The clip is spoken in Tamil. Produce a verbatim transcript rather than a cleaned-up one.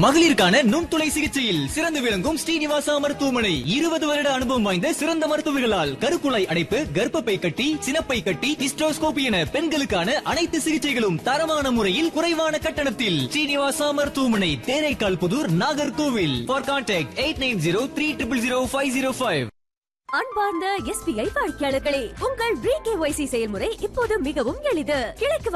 மகளிருக்கான நுண்துளை சிகிச்சையில் சிறந்து விளங்கும் ஸ்ரீனிவாசா மருத்துவமனை இருபது வருட அனுபவம் வாய்ந்த சிறந்த மருத்துவர்களால் கருக்குழாய் அடைப்பு, கர்ப்பப்பை கட்டி, சினப்பை கட்டி, ஹிஸ்டோஸ்கோபி என பெண்களுக்கான அனைத்து சிகிச்சைகளும் தரமான முறையில் குறைவான கட்டணத்தில். ஸ்ரீனிவாசா மருத்துவமனை, Theraikkal Pudur, Nagercoil. For contact eight nine zero three triple zero five zero five. அன்பார்ந்த எஸ்பிஐ வாடிக்கையாளர்களே, உங்கள் ரீகேஒய்சி செயல்முறை இப்போது மிகவும் எளிது. கிழக்கு